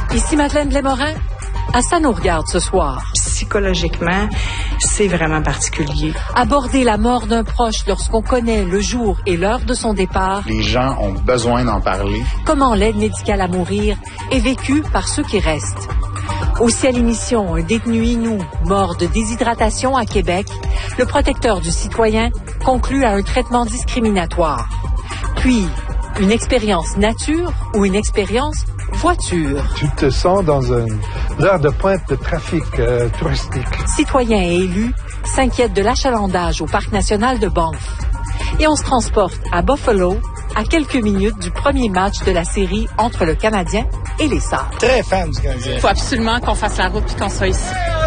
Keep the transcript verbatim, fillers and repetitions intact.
Ici Madeleine Blais-Morin. À ça nous regarde ce soir. Psychologiquement, c'est vraiment particulier. Aborder la mort d'un proche lorsqu'on connaît le jour et l'heure de son départ. Les gens ont besoin d'en parler. Comment l'aide médicale à mourir est vécue par ceux qui restent. Aussi à l'émission Un détenu inou mort de déshydratation à Québec, le protecteur du citoyen conclut à un traitement discriminatoire. Puis, une expérience nature ou une expérience voiture. Tu te sens dans une heure de pointe de trafic euh, touristique. Citoyens et élus s'inquiètent de l'achalandage au parc national de Banff. Et on se transporte à Buffalo, à quelques minutes du premier match de la série entre le Canadien et les Sables. Très fan du Canadien. Il faut absolument qu'on fasse la route et qu'on soit ici.